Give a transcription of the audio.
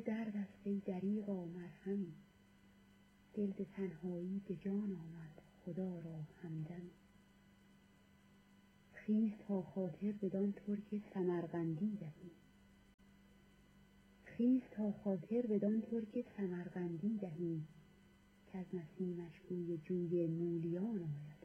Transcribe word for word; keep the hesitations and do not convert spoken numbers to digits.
درد است ای دریغا مرهمی، دل ز تنهایی به جان آمد خدا را همدمی. خیز تا خاطر بدان ترک سمرقندی دهیم، خیز تا خاطر بدان ترک سمرقندی دهیم، کز نسیمش بوی جوی مولیان آید